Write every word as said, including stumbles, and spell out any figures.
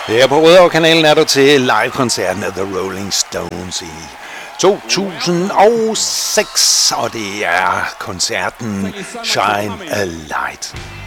Her på Rødovre-kanalen er du til live-koncerten af The Rolling Stones i to tusind og seks, og det er koncerten Shine a Light.